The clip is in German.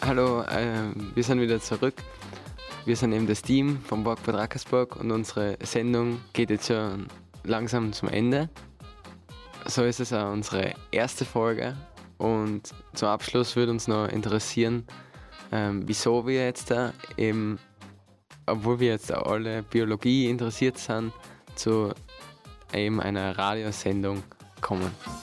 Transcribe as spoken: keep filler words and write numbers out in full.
Hallo, äh, wir sind wieder zurück. Wir sind eben das Team vom Borgbad Rackersburg und unsere Sendung geht jetzt schon langsam zum Ende. So ist es auch unsere erste Folge und zum Abschluss würde uns noch interessieren, ähm, wieso wir jetzt da eben, obwohl wir jetzt auch alle Biologie interessiert sind, zu eben einer Radiosendung kommen.